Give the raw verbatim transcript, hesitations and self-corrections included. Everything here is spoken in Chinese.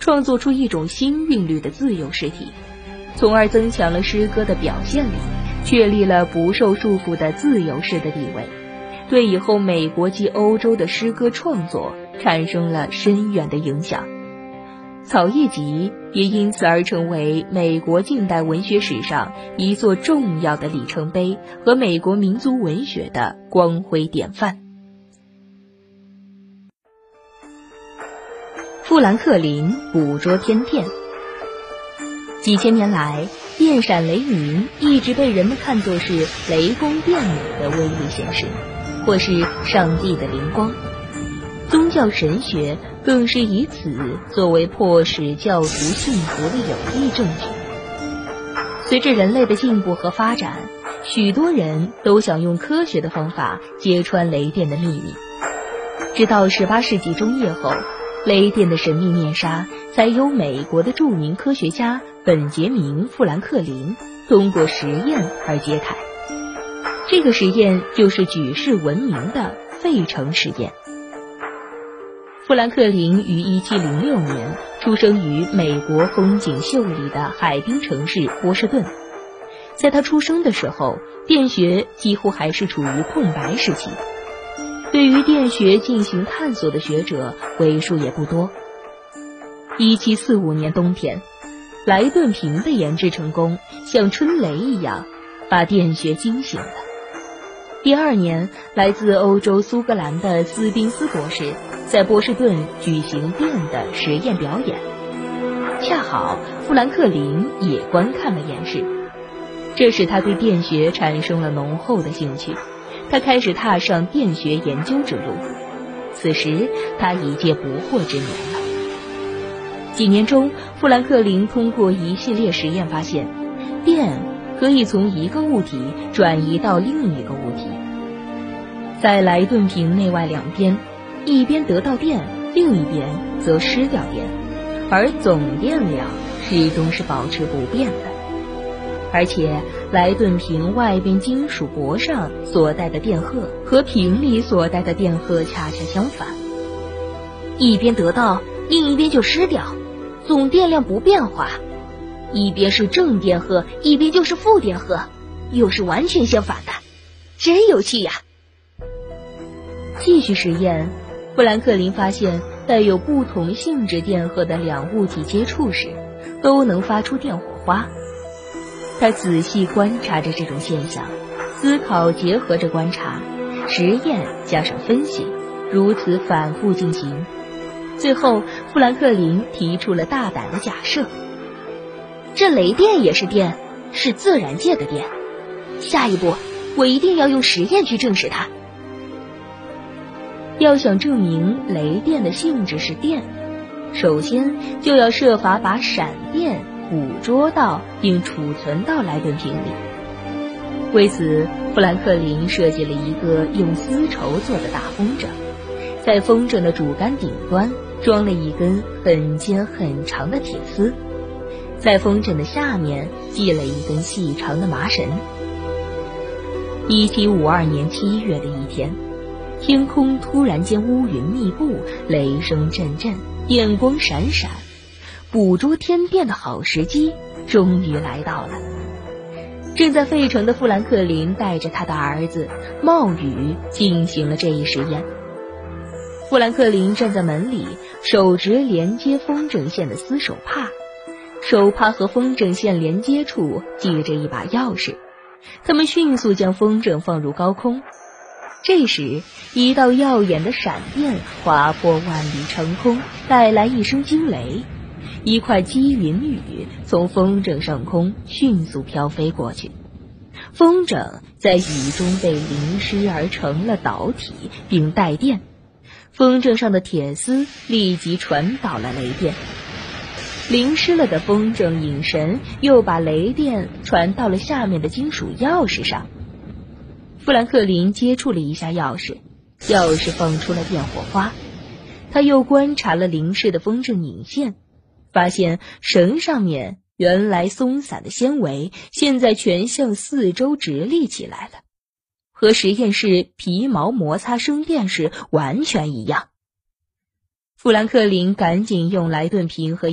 创作出一种新韵律的自由诗体，从而增强了诗歌的表现力，确立了不受束缚的自由诗的地位，对以后美国及欧洲的诗歌创作产生了深远的影响。草叶集也因此而成为美国近代文学史上一座重要的里程碑和美国民族文学的光辉典范。富兰克林捕捉天电。几千年来，电闪雷鸣一直被人们看作是雷公电母的威力显示，或是上帝的灵光。宗教神学更是以此作为迫使教徒信服的有力证据。随着人类的进步和发展，许多人都想用科学的方法揭穿雷电的秘密。直到十八世纪中叶后，雷电的神秘面纱才由美国的著名科学家本杰明·富兰克林通过实验而揭开。这个实验就是举世闻名的费城实验。富兰克林于一七零六年出生于美国风景秀丽的海滨城市波士顿。在他出生的时候，电学几乎还是处于空白时期，对于电学进行探索的学者为数也不多。一七四五年冬天，莱顿瓶的研制成功，像春雷一样把电学惊醒了。第二年，来自欧洲苏格兰的斯宾斯博士在波士顿举行电的实验表演，恰好富兰克林也观看了演示，这使他对电学产生了浓厚的兴趣，他开始踏上电学研究之路。此时他已届不惑之年了。几年中，富兰克林通过一系列实验发现，电可以从一个物体转移到另一个物体。在莱顿瓶内外两边，一边得到电，另一边则失掉电，而总电量始终是保持不变的。而且莱顿瓶外边金属箔上所带的电荷和瓶里所带的电荷恰恰相反，一边得到，另一边就失掉，总电量不变化。一边是正电荷，一边就是负电荷，又是完全相反的，真有趣呀！继续实验，富兰克林发现带有不同性质电荷的两物体接触时，都能发出电火花。他仔细观察着这种现象，思考结合着观察，实验加上分析，如此反复进行。最后，富兰克林提出了大胆的假设：这雷电也是电，是自然界的电。下一步，我一定要用实验去证实它。要想证明雷电的性质是电，首先就要设法把闪电捕捉到并储存到莱顿瓶里。为此，富兰克林设计了一个用丝绸做的大风筝，在风筝的主杆顶端装了一根很尖很长的铁丝，在风筝的下面系了一根细长的麻绳。一七五二年七月的一天，天空突然间乌云密布，雷声阵阵，电光闪闪，捕捉天电的好时机终于来到了。正在费城的富兰克林带着他的儿子冒雨进行了这一实验。富兰克林站在门里，手执连接风筝线的丝手帕，手帕和风筝线连接处系着一把钥匙，他们迅速将风筝放入高空。这时，一道耀眼的闪电划破万里长空，带来一声惊雷，一块积云雨从风筝上空迅速飘飞过去，风筝在雨中被淋湿而成了导体并带电，风筝上的铁丝立即传导了雷电，淋湿了的风筝引神又把雷电传到了下面的金属钥匙上。富兰克林接触了一下钥匙，钥匙放出了电火花。他又观察了淋湿的风筝引线，发现绳上面原来松散的纤维现在全向四周直立起来了，和实验室皮毛摩擦生电时完全一样。富兰克林赶紧用莱顿瓶和